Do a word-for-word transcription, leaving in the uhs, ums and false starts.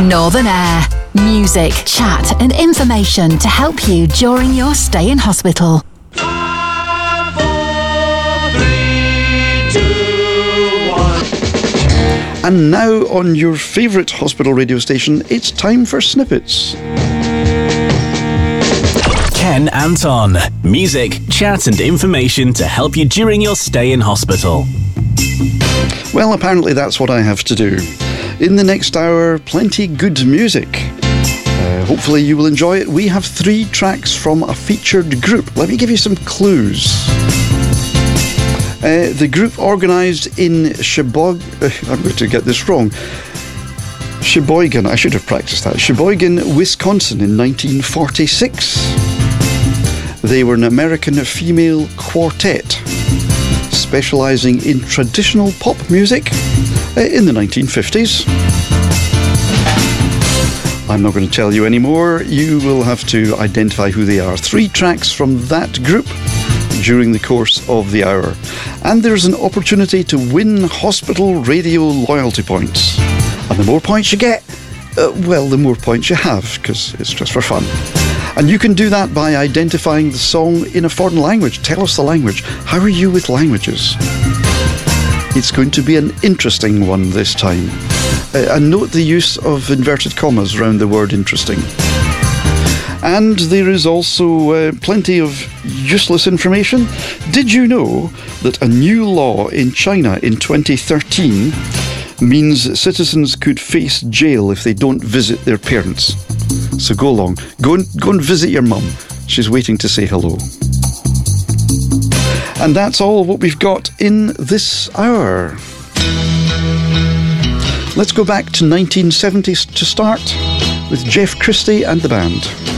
Northern Air. Music, chat and information to help you during your stay in hospital. Five, four, three, two, one. And now on your favourite hospital radio station, it's time for Snippets. Ken Anton. Music, chat and information to help you during your stay in hospital. Well, apparently that's what I have to do. In the next hour, plenty good music. Uh, hopefully you will enjoy it. We have three tracks from a featured group. Let me give you some clues. Uh, the group organised in Sheboygan... Uh, I'm going to get this wrong. Sheboygan, I should have practiced that. Sheboygan, Wisconsin in nineteen forty-six. They were an American female quartet specialising in traditional pop music uh, in the nineteen fifties. I'm not going to tell you any more. You will have to identify who they are. Three tracks from that group during the course of the hour. And there's an opportunity to win hospital radio loyalty points. And the more points you get, uh, well, the more points you have, because it's just for fun. And you can do that by identifying the song in a foreign language. Tell us the language. How are you with languages? It's going to be an interesting one this time. Uh, and note the use of inverted commas around the word interesting. And there is also uh, plenty of useless information. Did you know that a new law in China in twenty thirteen means citizens could face jail if they don't visit their parents? So go along. Go and, go and visit your mum. She's waiting to say hello. And that's all what we've got in this hour. Let's go back to nineteen seventies to start with Jeff Christie and the band.